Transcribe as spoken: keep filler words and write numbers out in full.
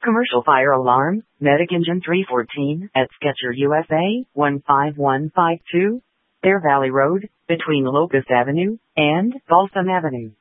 Commercial fire alarm, medic engine three fourteen at Sketcher U S A, one five one five two, Bear Valley Road, between Locust Avenue and Balsam Avenue.